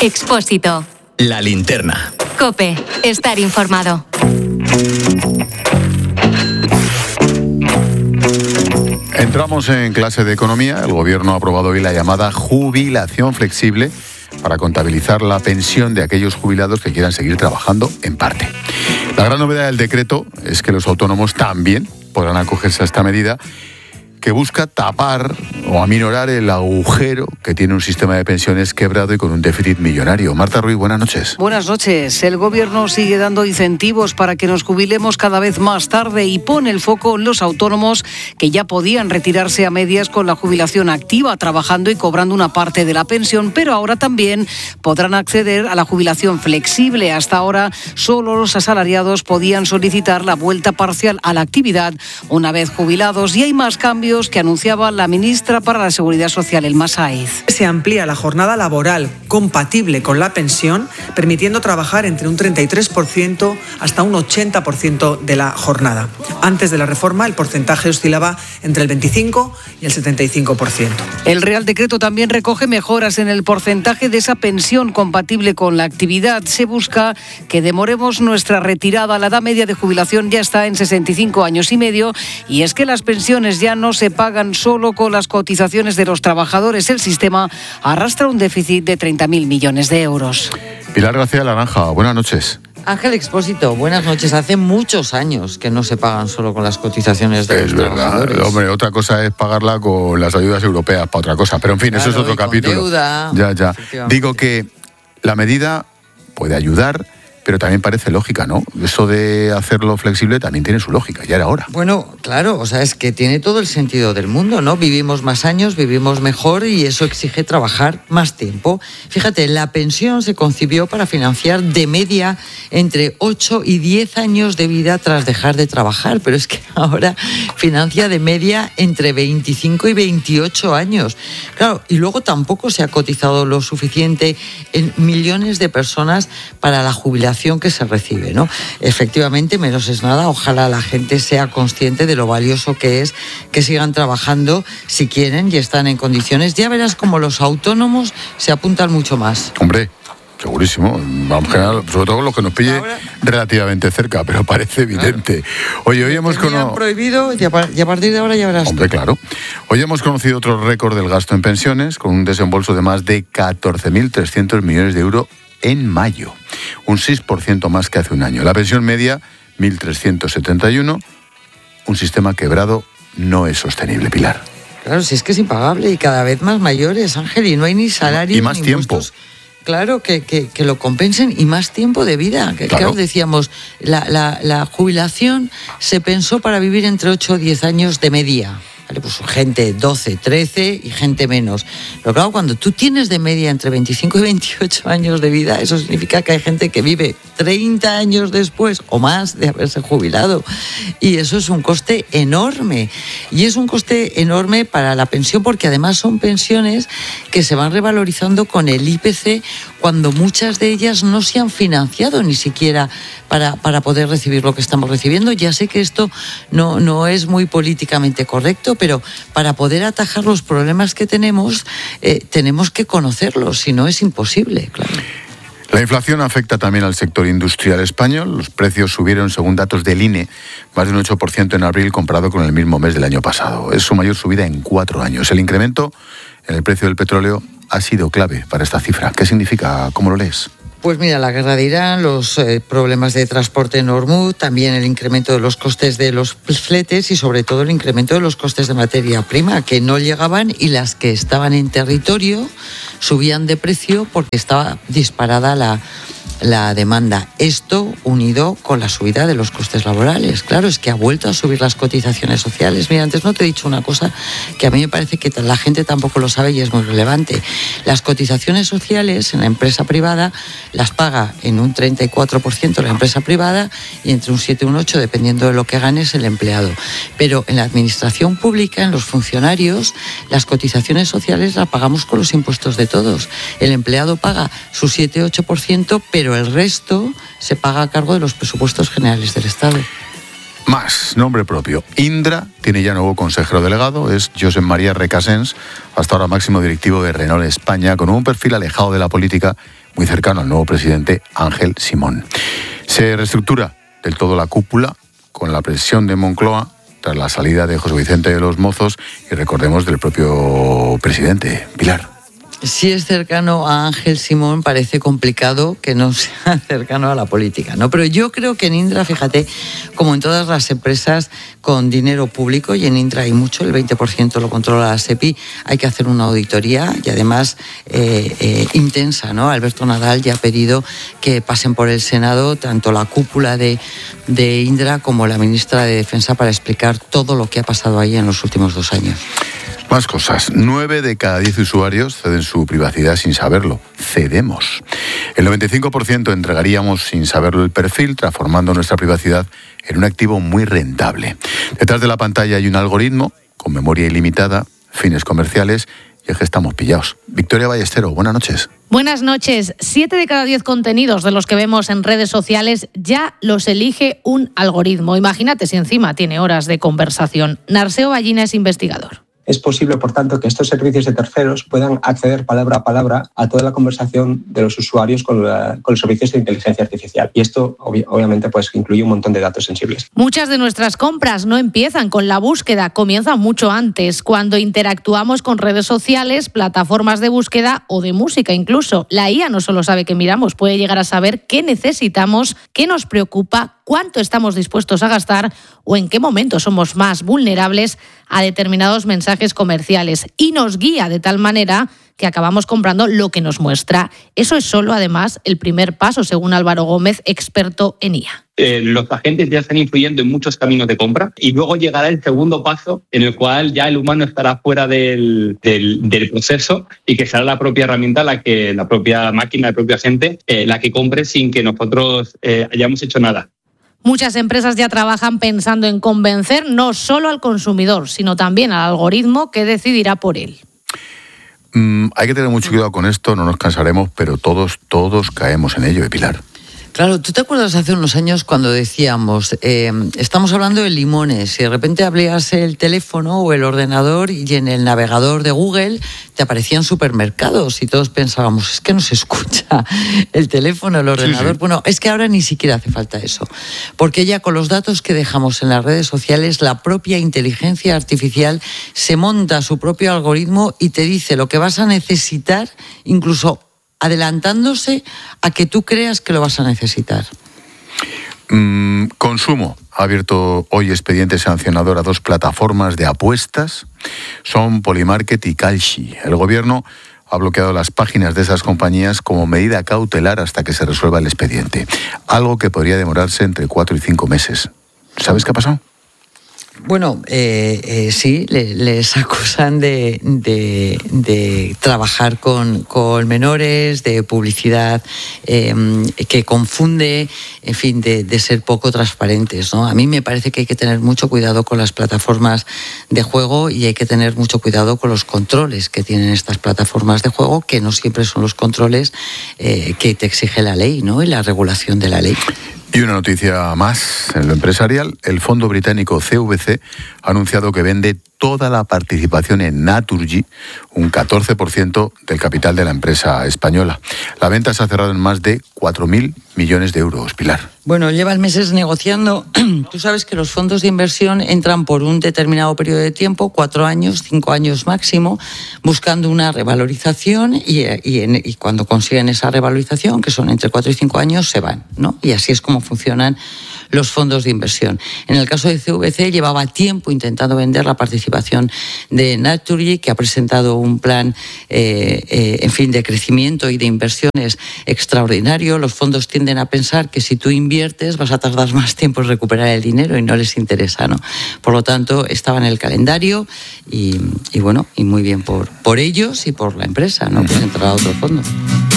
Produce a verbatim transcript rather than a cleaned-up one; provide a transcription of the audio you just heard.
Expósito. La linterna. COPE. Estar informado. Entramos en clase de economía. El gobierno ha aprobado hoy la llamada jubilación flexible para contabilizar la pensión de aquellos jubilados que quieran seguir trabajando en parte. La gran novedad del decreto es que los autónomos también podrán acogerse a esta medida, que busca tapar o aminorar el agujero que tiene un sistema de pensiones quebrado y con un déficit millonario. Marta Ruiz, buenas noches. Buenas noches. El gobierno sigue dando incentivos para que nos jubilemos cada vez más tarde y pone el foco en los autónomos que ya podían retirarse a medias con la jubilación activa, trabajando y cobrando una parte de la pensión, pero ahora también podrán acceder a la jubilación flexible. Hasta ahora solo los asalariados podían solicitar la vuelta parcial a la actividad una vez jubilados, y hay más cambios que anunciaba la ministra para la Seguridad Social, Elma Sáez. Se amplía la jornada laboral compatible con la pensión, permitiendo trabajar entre un treinta y tres por ciento hasta un ochenta por ciento de la jornada. Antes de la reforma, el porcentaje oscilaba entre el veinticinco y el setenta y cinco por ciento. El Real Decreto también recoge mejoras en el porcentaje de esa pensión compatible con la actividad. Se busca que demoremos nuestra retirada. La edad media de jubilación ya está en sesenta y cinco años y medio, y es que las pensiones ya no se pagan solo con las cotizaciones de los trabajadores. El sistema arrastra un déficit de treinta mil millones de euros. Pilar García Laranja, buenas noches. Ángel Expósito, buenas noches. Hace muchos años que no se pagan solo con las cotizaciones de es los trabajadores. Verdad. Hombre, otra cosa es pagarla con las ayudas europeas para otra cosa. Pero en fin, claro, eso es otro capítulo. Deuda, ya, ya. Digo que la medida puede ayudar, pero también parece lógica, ¿no? Eso de hacerlo flexible también tiene su lógica, ya era hora. Bueno, claro, o sea, es que tiene todo el sentido del mundo, ¿no? Vivimos más años, vivimos mejor, y eso exige trabajar más tiempo. Fíjate, la pensión se concibió para financiar de media entre ocho y diez años de vida tras dejar de trabajar, pero es que ahora financia de media entre veinticinco y veintiocho años. Claro, y luego tampoco se ha cotizado lo suficiente en millones de personas para la jubilación que se recibe, ¿no? Efectivamente, menos es nada. Ojalá la gente sea consciente de lo valioso que es que sigan trabajando si quieren y están en condiciones. Ya verás como los autónomos se apuntan mucho más. Hombre, segurísimo. Vamos a generar, sobre todo los que nos pille ahora, relativamente cerca, pero parece evidente. Claro. Oye, hoy hemos conocido... prohibido y a partir de ahora ya verás. Hombre, claro. Hoy hemos conocido otro récord del gasto en pensiones, con un desembolso de más de catorce mil trescientos millones de euros en mayo, un seis por ciento más que hace un año. La pensión media, mil trescientos setenta y uno, un sistema quebrado no es sostenible, Pilar. Claro, si es que es impagable y cada vez más mayores, Ángel, y no hay ni salario y más ni tiempo. Impuestos, claro, que, que, que lo compensen, y más tiempo de vida. Que, claro. Claro, decíamos, la, la, la jubilación se pensó para vivir entre ocho o diez años de media. Pues gente doce, trece y gente menos. Pero claro, cuando tú tienes de media entre veinticinco y veintiocho años de vida, eso significa que hay gente que vive treinta años después o más de haberse jubilado. Y eso es un coste enorme. Y es un coste enorme para la pensión, porque además son pensiones que se van revalorizando con el I P C, cuando muchas de ellas no se han financiado ni siquiera para, para poder recibir lo que estamos recibiendo. Ya sé que esto no, no es muy políticamente correcto, pero para poder atajar los problemas que tenemos, eh, tenemos que conocerlos, si no es imposible, claro. La inflación afecta también al sector industrial español. Los precios subieron, según datos del I N E, más de un ocho por ciento en abril comparado con el mismo mes del año pasado. Es su mayor subida en cuatro años. El incremento en el precio del petróleo ha sido clave para esta cifra. ¿Qué significa? ¿Cómo lo lees? Pues mira, la guerra de Irán, los eh, problemas de transporte en Hormuz, también el incremento de los costes de los fletes y sobre todo el incremento de los costes de materia prima, que no llegaban, y las que estaban en territorio subían de precio porque estaba disparada la, la demanda. Esto unido con la subida de los costes laborales. Claro, es que ha vuelto a subir las cotizaciones sociales. Mira, antes no te he dicho una cosa que a mí me parece que la gente tampoco lo sabe y es muy relevante. Las cotizaciones sociales en la empresa privada las paga en un treinta y cuatro por ciento la empresa privada y entre un siete y un ocho por ciento, dependiendo de lo que ganes, el empleado. Pero en la administración pública, en los funcionarios, las cotizaciones sociales las pagamos con los impuestos de todos. El empleado paga su siete u ocho por ciento, pero el resto se paga a cargo de los presupuestos generales del Estado. Más, nombre propio. Indra tiene ya nuevo consejero delegado, es Josep María Recasens, hasta ahora máximo directivo de Renault España, con un perfil alejado de la política, muy cercano al nuevo presidente Ángel Simón. Se reestructura del todo la cúpula con la presión de Moncloa tras la salida de José Vicente de los Mozos y, recordemos, del propio presidente. Pilar. Si es cercano a Ángel Simón, parece complicado que no sea cercano a la política, ¿no? Pero yo creo que en Indra, fíjate, como en todas las empresas con dinero público, y en Indra hay mucho, el veinte por ciento lo controla la SEPI, hay que hacer una auditoría y además eh, eh, intensa, ¿no? Alberto Nadal ya ha pedido que pasen por el Senado tanto la cúpula de, de Indra como la ministra de Defensa para explicar todo lo que ha pasado ahí en los últimos dos años. Más cosas. Nueve de cada diez usuarios ceden su privacidad sin saberlo. Cedemos. El noventa y cinco por ciento entregaríamos sin saberlo el perfil, transformando nuestra privacidad en un activo muy rentable. Detrás de la pantalla hay un algoritmo con memoria ilimitada, fines comerciales, y es que estamos pillados. Victoria Ballestero, buenas noches. Buenas noches. Siete de cada diez contenidos de los que vemos en redes sociales ya los elige un algoritmo. Imagínate si encima tiene horas de conversación. Narceo Ballina es investigador. Es posible, por tanto, que estos servicios de terceros puedan acceder palabra a palabra a toda la conversación de los usuarios con, la, con los servicios de inteligencia artificial. Y esto, ob- obviamente, pues incluye un montón de datos sensibles. Muchas de nuestras compras no empiezan con la búsqueda, comienzan mucho antes, cuando interactuamos con redes sociales, plataformas de búsqueda o de música incluso. La I A no solo sabe qué miramos, puede llegar a saber qué necesitamos, qué nos preocupa, cuánto estamos dispuestos a gastar o en qué momento somos más vulnerables a determinados mensajes comerciales, y nos guía de tal manera que acabamos comprando lo que nos muestra. Eso es solo, además, el primer paso, según Álvaro Gómez, experto en I A. Eh, los agentes ya están influyendo en muchos caminos de compra, y luego llegará el segundo paso en el cual ya el humano estará fuera del, del, del proceso, y que será la propia herramienta, la que la propia máquina, el propio agente, eh, la que compre sin que nosotros eh, hayamos hecho nada. Muchas empresas ya trabajan pensando en convencer no solo al consumidor, sino también al algoritmo que decidirá por él. Mm, hay que tener mucho cuidado con esto, no nos cansaremos, pero todos, todos caemos en ello, ¿eh, Pilar? Claro, ¿tú te acuerdas hace unos años cuando decíamos, eh, estamos hablando de limones, y de repente abrías el teléfono o el ordenador y en el navegador de Google te aparecían supermercados y todos pensábamos, es que no se escucha el teléfono, el ordenador? Sí, sí. Bueno, es que ahora ni siquiera hace falta eso, porque ya con los datos que dejamos en las redes sociales, la propia inteligencia artificial se monta su propio algoritmo y te dice lo que vas a necesitar, incluso adelantándose a que tú creas que lo vas a necesitar. Mm, Consumo ha abierto hoy expediente sancionador a dos plataformas de apuestas. Son Polymarket y Kalshi. El gobierno ha bloqueado las páginas de esas compañías como medida cautelar hasta que se resuelva el expediente. Algo que podría demorarse entre cuatro y cinco meses. ¿Sabes qué ha pasado? Bueno, eh, eh, sí, le, les acusan de, de, de trabajar con, con menores, de publicidad eh, que confunde, en fin, de, de ser poco transparentes, ¿no? A mí me parece que hay que tener mucho cuidado con las plataformas de juego y hay que tener mucho cuidado con los controles que tienen estas plataformas de juego, que no siempre son los controles eh, que te exige la ley, ¿no? Y la regulación de la ley. Y una noticia más en lo empresarial. El fondo británico C V C ha anunciado que vende toda la participación en Naturgy, un catorce por ciento del capital de la empresa española. La venta se ha cerrado en más de cuatro mil millones de euros, Pilar. Bueno, llevan meses negociando. Tú sabes que los fondos de inversión entran por un determinado periodo de tiempo, cuatro años, cinco años máximo, buscando una revalorización y, y, en, y cuando consiguen esa revalorización, que son entre cuatro y cinco años, se van, ¿no? Y así es como funcionan los fondos de inversión. En el caso de C V C llevaba tiempo intentando vender la participación de Naturgy, que ha presentado un plan, eh, eh, en fin, de crecimiento y de inversiones extraordinario. Los fondos tienden a pensar que si tú inviertes vas a tardar más tiempo en recuperar el dinero y no les interesa, ¿no? Por lo tanto, estaba en el calendario y, y bueno, y muy bien por, por ellos y por la empresa, ¿no? Pues entrar a otro fondo.